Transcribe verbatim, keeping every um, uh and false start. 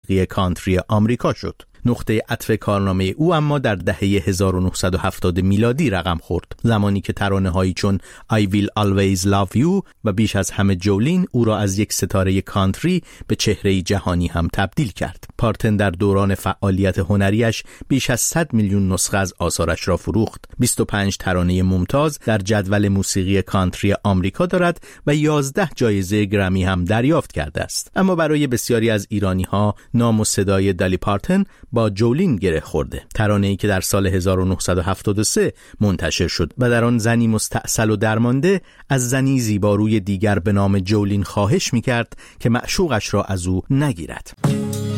موسیقی کانتری آمریکا شد. نقطه عطف کارنامه او اما در دهه هزار و نهصد و هفتاد میلادی رقم خورد، زمانی که ترانه‌هایی چون I Will Always Love You و بیش از همه جولین او را از یک ستاره کانتری به چهره جهانی هم تبدیل کرد. پارتن در دوران فعالیت هنریش بیش از صد میلیون نسخه از آثارش را فروخت. بیست و پنج ترانه ممتاز در جدول موسیقی کانتری آمریکا دارد و یازده جایزه گرمی هم دریافت کرده است. اما برای بسیاری از ایرانی‌ها نام و صدای دالی پارتن با جولین گره خورده. ترانه‌ای که در سال هزار و نهصد و هفتاد و سه منتشر شد و در آن زنی مستأصل و درمانده از زنی زیباروی دیگر به نام جولین خواهش می‌کرد که معشوقش را از او نگیرد.